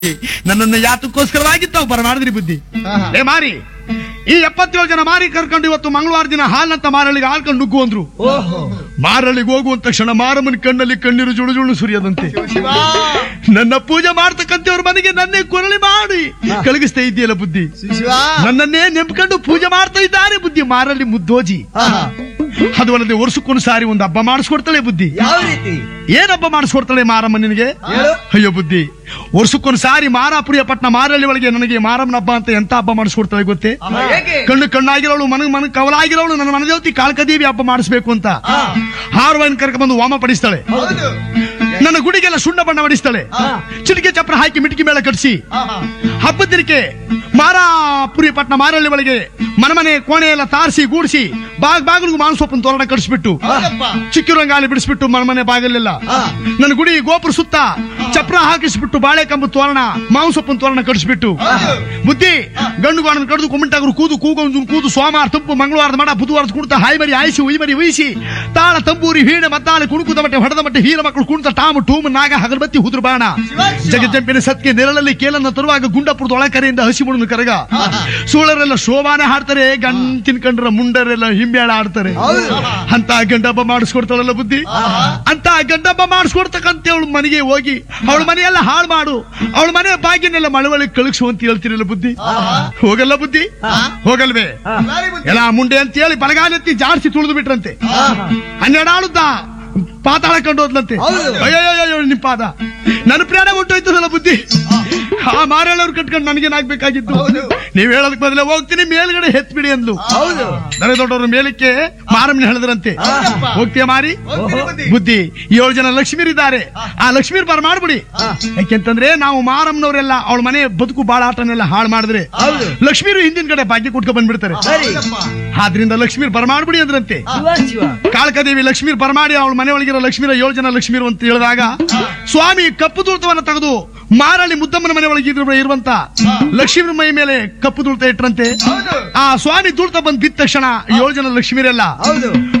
ನನ್ನನ್ನು ಯಾತಕ್ಕೋಸ್ಕರವಾಗಿ ತಾವು ಬರಮಾಡಿದ್ರಿ ಬುದ್ಧಿ. ಏ ಮಾರಿ, ಈ 77 ಜನ ಮಾರಿ ಕರ್ಕೊಂಡು ಇವತ್ತು ಮಂಗಳವಾರ ದಿನ ಹಾಲ್ನಂತ ಮಾರಳಿಗೆ ಹಾಲ್ಕೊಂಡು ನುಗ್ಗು ಅಂದ್ರು. ಮಾರಳಿಗೆ ಹೋಗುವಂತ ತಕ್ಷಣ ಮಾರಮ್ಮನ ಕಣ್ಣಲ್ಲಿ ಕಣ್ಣೀರು ಜುಳು ಜುಳು ಸುರಿಯದಂತೆ. ನನ್ನ ಪೂಜೆ ಮಾಡ್ತಕ್ಕಂಥವ್ರ ಮನೆಗೆ ನನ್ನೇ ಕೊರಳಿ ಮಾಡಿ ಕಳಗಿಸ್ತಾ ಇದೆಯಲ್ಲ ಬುದ್ಧಿ. ನನ್ನನ್ನೇ ನೆಂಪ್ಕೊಂಡು ಪೂಜೆ ಮಾಡ್ತಾ ಇದ್ದಾರೆ ಬುದ್ಧಿ ಮಾರಳ್ಳಿ ಮುದ್ದೋಜಿ. ಅದು ಅಲ್ಲದೆ ವರ್ಷಕ್ಕೊಂದು ಸಾರಿ ಒಂದು ಹಬ್ಬ ಮಾಡಿಸ್ಕೊಡ್ತಾಳೆ ಬುದ್ಧಿ. ಯಾವ ರೀತಿ? ಏನ್ ಹಬ್ಬ ಮಾಡಿಸ್ಕೊಡ್ತಾಳೆ ಮಾರಮ್ಮ ನಿನಗೆ? ಅಯ್ಯೋ ಬುದ್ಧಿ, ವರ್ಷಕ್ಕೊಂದು ಸಾರಿ ಮಾರಾಪುರಿಯ ಪಟ್ಟಣ ಮಾರಳ್ಳಿ ಒಳಗೆ ನನಗೆ ಮಾರಮ್ಮನ ಹಬ್ಬ ಅಂತ ಎಂತ ಹಬ್ಬ ಮಾಡಿಸ್ಕೊಡ್ತಾಳೆ ಗೊತ್ತೇ? ಕಣ್ಣು ಕಣ್ಣಾಗಿರೋಳು ಮನಗ್ ಕವಲಾಗಿರೋಳು ನನ್ನ ಮನದೇವತಿ ಕಾಳಕದೇವಿ ಹಬ್ಬ ಮಾಡಿಸ್ಬೇಕು ಅಂತ ಹಾರವನ್ನು ಕರ್ಕೊಂಡ್ಬಂದು ವಾಮ ಪಡಿಸ್ತಾಳೆ. ನನ್ನ ಗುಡಿಗೆಲ್ಲ ಸುಣ್ಣ ಬಣ್ಣ ಹೊಡಿಸ್ತಾಳೆ. ಚಿಟಿಕೆ ಚಪ್ರ ಹಾಕಿ ಮಿಟಿಕಿ ಮೇಳ ಕಟ್ಸಿ ಹಬ್ಬದಿನಕ್ಕೆ ಮಾರಾಪುರಿ ಪಟ್ಟಣ ಮಾರಳ್ಳಿ ಒಳಗೆ ಮನೆ ಕೋಣೆ ಎಲ್ಲ ತಾರಿಸಿ ಗೂಡಿಸಿ ಬಾಗಿಲಿಗೂ ಮಾಂಸೊಪ್ಪನ ತೋರಣ ಕಡಿಸ್ಬಿಟ್ಟು ಚಿಕ್ಕಿರಂಗಾಲಿ ಬಿಡಿಸ್ಬಿಟ್ಟು ಮನೆ ಬಾಗಿಲೆಲ್ಲ ನನ್ನ ಗುಡಿ ಗೋಪುರ ಸುತ್ತ ಚಪ್ರ ಹಾಕಿಸ್ಬಿಟ್ಟು ಬಾಳೆ ಕಂಬ ತೋರಣ ಮಾಂಸೊಪ್ಪನ ತೋರಣ ಕಡಿಸ್ಬಿಟ್ಟು ಬುದ್ಧಿ ಗಂಡು ಗಾಣನ ಕಡಿದು ಕುಮ್ಮಿಂಟಾಗರು ಕೂದು ಸೋಮವಾರ ತಂಪು ಮಂಗಳವಾರದ ಮಾಡ ಬುಧವಾರದ ಕುಣಿತ ಹಾಯ್ಮರಿ ಆಯಿಸಿ ಉಯ್ಮರಿ ಉಯಿಸಿ ತಾಳ ತಂಬೂರಿ ಹೀಣೆ ಮದ್ದಾಳೆ ಕುಣುಕುದ ಮಟ್ಟೆ ಹೊಡೆದ ಮಟ್ಟೆ ಹೀರ ಮಕ್ಕಳು ಕುಣಿತ ಟಾಮು ಟೂಮ್ ನಾಗ ಹಗರಬತ್ತಿ ಹುದ್ರು ಬಾಣ ಜಗಜಂಪಿನ ಸತ್ಗೆ ನೆರಳಲ್ಲಿ ಕೇಳನ್ನ ತರುವಾಗ ಗುಂಡಪುರದ ಒಳಕರೆಯಿಂದ ಹಸಿ ಮುಣನು ಕರಗ ಸೂಳರೆಲ್ಲ ಶೋಭಾನೆ ಹಾಡ್ತಾರೆ. ಗಂಡ್ ತಿನ್ಕಂಡ್ರ ಮುಂಡರೆಲ್ಲ ಹಿಂಬೇಳ ಆಡ್ತಾರೆ. ಅಂತ ಗಂಡಬ್ಬ ಮಾಡಿಸ್ಕೊಡ್ತಾಳಲ್ಲ ಬುದ್ಧಿ. ಅಂತ ಗಂಡಬ್ಬ ಮಾಡಿಸ್ಕೊಡ್ತಕ್ಕಂಥವಳು ಮನೆಗೆ ಹೋಗಿ ಅವಳ ಮನೆಯೆಲ್ಲ ಹಾಳು ಮಾಡು, ಅವಳ ಮನೆ ಬಾಗಿನೆಲ್ಲ ಮಳವಳಿ ಕಳಿಸು ಅಂತ ಹೇಳ್ತಿರಲ್ಲ ಬುದ್ಧಿ. ಹೋಗಲ್ಲ ಬುದ್ಧಿ, ಹೋಗಲ್ವೇ? ಎಲ್ಲ ಮುಂಡೆ ಅಂತ ಹೇಳಿ ಬಲಗಾಲೆತ್ತಿ ಜಾಡ್ಸಿ ತುಳಿದು ಬಿಟ್ರಂತೆ. 12 ಆಳುದ್ದ ಪಾತಾಳ ಕಂಡು ಹೋದ್ಲಂತೆ. ಅಯ್ಯೋ ನಿಮ್ ಪಾದ ನನ್ನ ಪ್ರಾಣ ಹೊಟ್ಟೋಯ್ತದಲ್ಲ ಬುದ್ಧಿ. ಆ ಮಾರೇಳವ್ರು ಕಟ್ಕೊಂಡು ನನಗೇನಾಗ್ಬೇಕಾಗಿತ್ತು? ನೀವ್ ಹೇಳೋದಕ್ಕೆ ಬದಲೇ ಹೋಗ್ತೀನಿ ಮೇಲ್ಗಡೆ ಹೆತ್ಬಿಡಿ ಅಂದ್ಲು. ದೊಡ್ಡ ದೊಡ್ಡವ್ರ ಮೇಲಕ್ಕೆ ಮಾರಮ್ಮನ ಹೇಳಿದ್ರಂತೆ. ಹೋಗ್ತೀಯ ಮಾರಿ? ಬುದ್ಧಿ, 7 ಜನ ಲಕ್ಷ್ಮೀರಿದ್ದಾರೆ, ಆ ಲಕ್ಷ್ಮೀರ್ ಬರ ಮಾಡ್ಬಿಡಿ. ಯಾಕೆಂತಂದ್ರೆ ನಾವು ಮಾರಮ್ಮನವರೆಲ್ಲ ಅವಳ ಮನೆ ಬದುಕು ಬಾಳ ಆಟನೆಲ್ಲ ಹಾಳು ಮಾಡಿದ್ರೆ ಲಕ್ಷ್ಮೀರು ಹಿಂದಿನ ಕಡೆ ಭಾಗ್ಯ ಕೊಟ್ಕೊ ಬಂದ್ಬಿಡ್ತಾರೆ. ಆದ್ರಿಂದ ಲಕ್ಷ್ಮೀರ್ ಬರ ಮಾಡ್ಬಿಡಿ ಅಂದ್ರಂತೆ. ಕಾಳಕದೇವಿ ಲಕ್ಷ್ಮೀರ್ ಬರಮಾಡಿ ಅವಳ ಮನೆ ಒಳಗಿರೋ ಲಕ್ಷ್ಮೀರ 7 ಜನ ಲಕ್ಷ್ಮೀರು ಅಂತ ಹೇಳಿದಾಗ ಸ್ವಾಮಿ ಕಪ್ಪು ತುಳಿತವನ್ನ ತೆಗೆದು ಮಾರಳ್ಳಿ ಮುದ್ದಮ್ಮನ ಮನೆ ಒಳಗೆ ಇರುವಂತ ಲಕ್ಷ್ಮೀ ಮೈ ಮೇಲೆ ಕಪ್ಪು ತುಳಿತ ಇಟ್ರಂತೆ. ಆ ಸ್ವಾಮಿ ತುಳಿತ ಬಂದ್ ಬಿದ್ದ ತಕ್ಷಣ 7 ಜನ ಲಕ್ಷ್ಮೀರೆಲ್ಲ